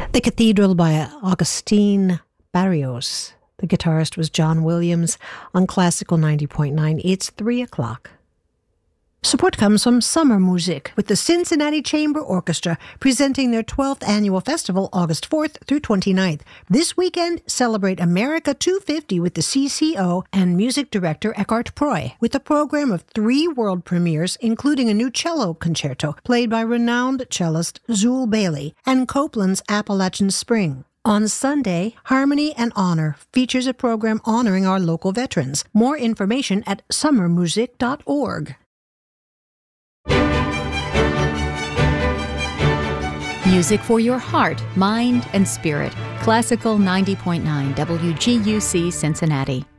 The Cathedral by Augustine Barrios. The guitarist was John Williams on Classical 90.9. It's 3 o'clock. Support comes from Summer Music with the Cincinnati Chamber Orchestra presenting their 12th annual festival August 4th through 29th. This weekend, celebrate America 250 with the CCO and music director Eckhart Proy with a program of 3 world premieres, including a new cello concerto played by renowned cellist Zool Bailey and Copland's Appalachian Spring. On Sunday, Harmony and Honor features a program honoring our local veterans. More information at summermusic.org. Music for your heart, mind, and spirit. Classical 90.9 WGUC Cincinnati.